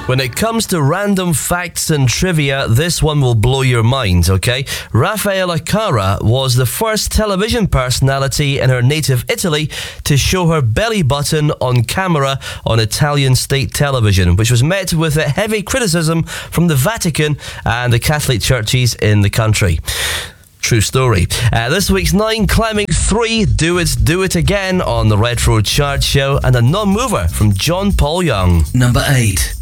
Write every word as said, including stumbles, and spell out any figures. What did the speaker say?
When it comes to random facts and trivia, this one will blow your mind, okay? Raffaella Cara was the first television personality in her native Italy to show her belly button on camera on Italian state television, which was met with a heavy criticism from the Vatican and the Catholic churches in the country. True story. Uh, this week's nine, climbing three, Do It, Do It Again on the Retro Chart Show, and a non-mover from John Paul Young. Number eight.